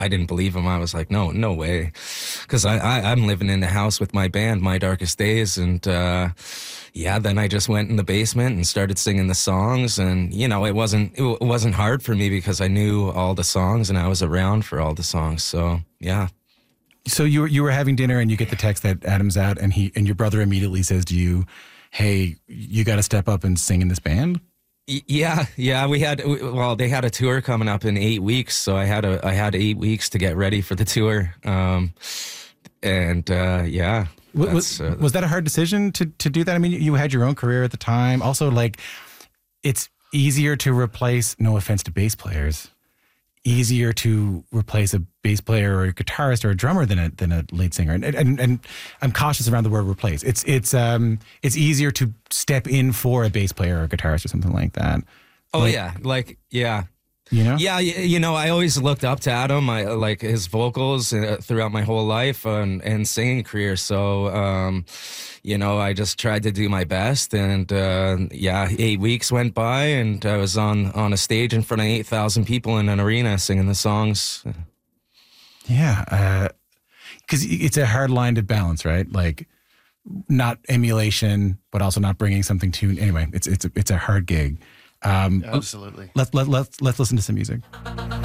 I didn't believe him. I was like, no way. Because I'm living in the house with my band, My Darkest Days. And then I just went in the basement and started singing the songs. And, it wasn't hard for me because I knew all the songs and I was around for all the songs. So, yeah. So you were having dinner and you get the text that Adam's out and your brother immediately says to you, hey, you got to step up and sing in this band? Yeah. They had a tour coming up in 8 weeks, so I had 8 weeks to get ready for the tour. Was that a hard decision to do that? I mean, you had your own career at the time. Also, it's easier to replace, no offense to bass players, easier to replace a bass player or a guitarist or a drummer than a lead singer. And I'm cautious around the word replace. It's easier to step in for a bass player or a guitarist or something like that. Oh, yeah. You know? Yeah, I always looked up to Adam. I like his vocals throughout my whole life and singing career. So, I just tried to do my best. And 8 weeks went by, and I was on a stage in front of 8,000 people in an arena singing the songs. Yeah, because it's a hard line to balance, right? Like, not emulation, but also not bringing something to. Anyway, it's a hard gig. Absolutely. Let's listen to some music.